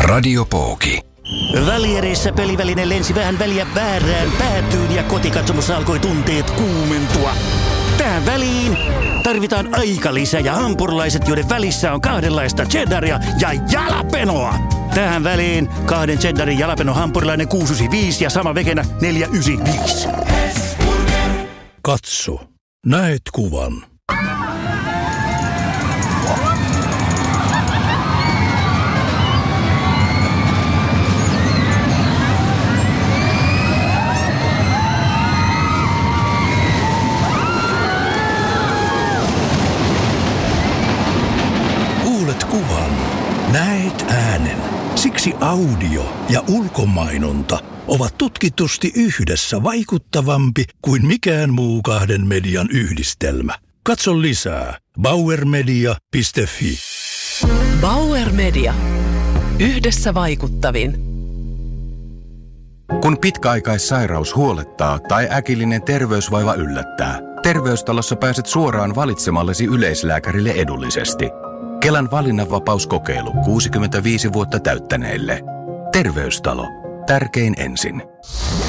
Radio Pooki. Väliereissä peliväline lensi vähän väliä väärään päätyyn ja kotikatsomossa alkoi tunteet kuumentua. Tähän väliin tarvitaan aikalisä ja hampurilaiset, joiden välissä on kahdenlaista cheddaria ja jalapenoa. Tähän väliin 2 cheddarin jalapeno hampurilainen 695 ja sama vegenä 495. Katso. Näet kuvan. Kuulet kuvan. Näet äänen. Siksi audio ja ulkomainonta ovat tutkitusti yhdessä vaikuttavampi kuin mikään muu 2 median yhdistelmä. Katso lisää bauermedia.fi. Bauer Media. Yhdessä vaikuttavin. Kun pitkäaikaissairaus huolettaa tai äkillinen terveysvaiva yllättää, Terveystalossa pääset suoraan valitsemallesi yleislääkärille edullisesti. Kelan valinnanvapauskokeilu 65 vuotta täyttäneille. Terveystalo. Tärkein ensin.